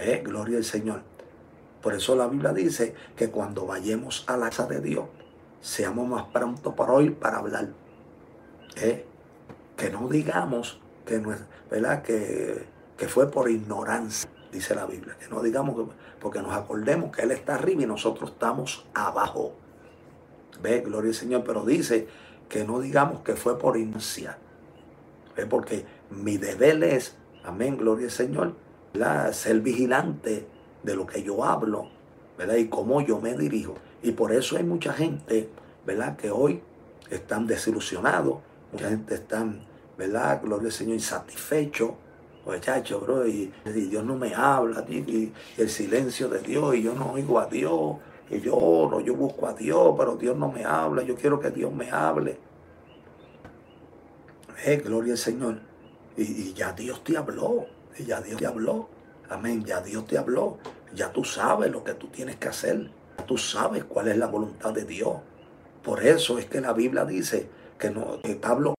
¿Ve? Gloria al Señor. Por eso la Biblia dice que cuando vayamos a la casa de Dios, seamos más pronto para oír, para hablar. Que no digamos que, no es, ¿verdad? Que fue por ignorancia, dice la Biblia. Que no digamos que, porque nos acordemos que Él está arriba y nosotros estamos abajo. ¿Ve? Gloria al Señor. Pero dice que no digamos que fue por ignorancia. ¿Ve? Porque mi deber es, amén, gloria al Señor, ¿verdad? Ser vigilante de lo que yo hablo, ¿verdad? Y cómo yo me dirijo. Y por eso hay mucha gente, ¿verdad? Que hoy están desilusionados, mucha gente están, ¿verdad? Gloria al Señor, insatisfechos. Muchachos, bro, y Dios no me habla, y el silencio de Dios, y yo no oigo a Dios, y yo oro, yo busco a Dios, pero Dios no me habla, yo quiero que Dios me hable. Gloria al Señor. Y ya Dios te habló, y ya Dios te habló. Amén, ya Dios te habló. Ya tú sabes lo que tú tienes que hacer. Ya tú sabes cuál es la voluntad de Dios. Por eso es que la Biblia dice que Pablo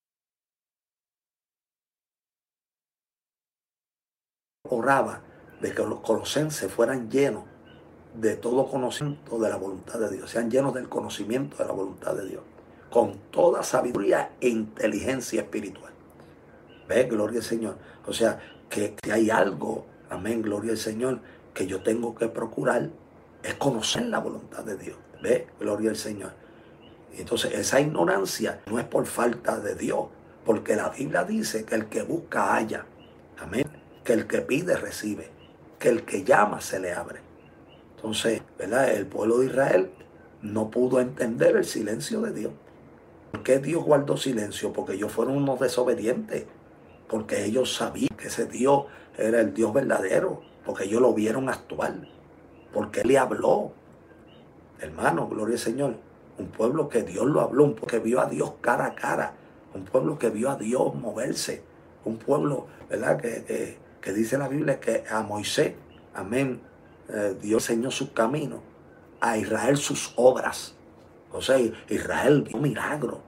oraba de que los colosenses fueran llenos de todo conocimiento de la voluntad de Dios, sean llenos del conocimiento de la voluntad de Dios, con toda sabiduría e inteligencia espiritual. ¿Ve? Gloria al Señor. O sea, que hay algo, amén, gloria al Señor, que yo tengo que procurar, es conocer la voluntad de Dios. ¿Ve? Gloria al Señor. Entonces, esa ignorancia no es por falta de Dios, porque la Biblia dice que el que busca halla. Amén. Que el que pide recibe, que el que llama se le abre. Entonces, ¿verdad? El pueblo de Israel no pudo entender el silencio de Dios. ¿Por qué Dios guardó silencio? Porque ellos fueron unos desobedientes. Porque ellos sabían que ese Dios era el Dios verdadero. Porque ellos lo vieron actuar. Porque Él le habló. Hermano, gloria al Señor. Un pueblo que Dios lo habló. Un pueblo que vio a Dios cara a cara. Un pueblo que vio a Dios moverse. Un pueblo, ¿verdad? Que dice la Biblia que a Moisés, amén, Dios enseñó sus caminos. A Israel sus obras. O sea, Israel vio milagros.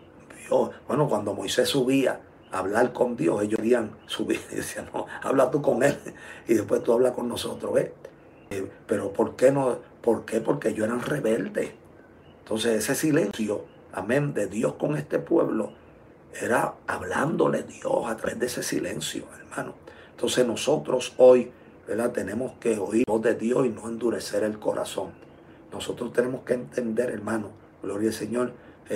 Bueno, cuando Moisés subía a hablar con Dios, ellos querían subir y decían, no, habla tú con Él y después tú hablas con nosotros, ¿ves? Pero ¿por qué no? ¿Por qué? Porque ellos eran rebeldes. Entonces ese silencio, amén, de Dios con este pueblo, era hablándole Dios a través de ese silencio, hermano. Entonces nosotros hoy, ¿verdad? Tenemos que oír la voz de Dios y no endurecer el corazón. Nosotros tenemos que entender, hermano, gloria al Señor,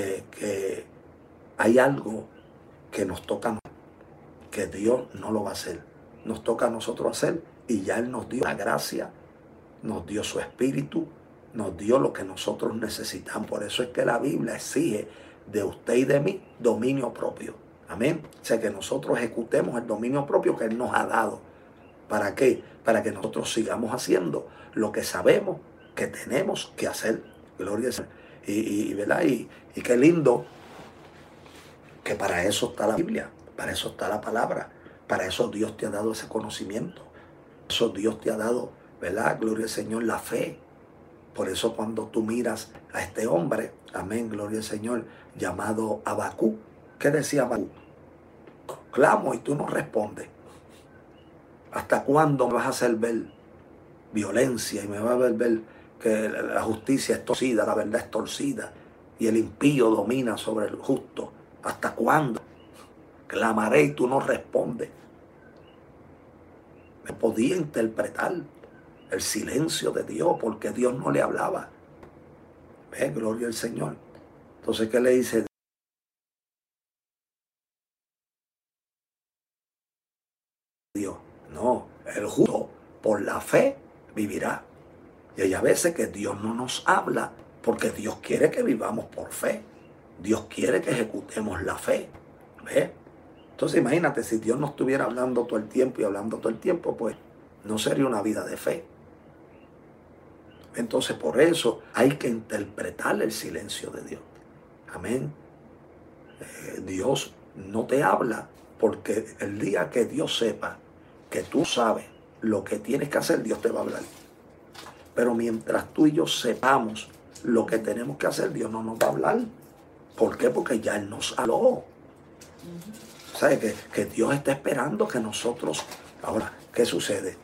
que hay algo que nos toca, que Dios no lo va a hacer. Nos toca a nosotros hacer y ya Él nos dio la gracia, nos dio su espíritu, nos dio lo que nosotros necesitamos. Por eso es que la Biblia exige de usted y de mí dominio propio. Amén. O sea, que nosotros ejecutemos el dominio propio que Él nos ha dado. ¿Para qué? Para que nosotros sigamos haciendo lo que sabemos que tenemos que hacer. Gloria a Dios. ¿Verdad? Y qué lindo que para eso está la Biblia, para eso está la palabra, para eso Dios te ha dado ese conocimiento. Por eso Dios te ha dado, ¿verdad? Gloria al Señor, la fe. Por eso cuando tú miras a este hombre, amén, gloria al Señor, llamado Habacuc, ¿qué decía Habacuc? Clamo y tú no respondes. ¿Hasta cuándo me vas a hacer ver violencia y me vas a ver que la justicia es torcida, la verdad es torcida y el impío domina sobre el justo? ¿Hasta cuándo? Clamaré y tú no respondes. Me podía interpretar el silencio de Dios porque Dios no le hablaba. ¿Ve? Gloria al Señor. Entonces, ¿qué le dice Dios? No, el justo por la fe vivirá. Y hay a veces que Dios no nos habla porque Dios quiere que vivamos por fe. Dios quiere que ejecutemos la fe. ¿Ve? Entonces imagínate, si Dios no estuviera hablando todo el tiempo y hablando todo el tiempo, pues no sería una vida de fe. Entonces por eso hay que interpretar el silencio de Dios. Amén. Dios no te habla porque el día que Dios sepa que tú sabes lo que tienes que hacer, Dios te va a hablar. Pero mientras tú y yo sepamos lo que tenemos que hacer, Dios no nos va a hablar. ¿Por qué? Porque ya Él nos habló. ¿Sabes? Que Dios está esperando que nosotros... Ahora, ¿qué sucede?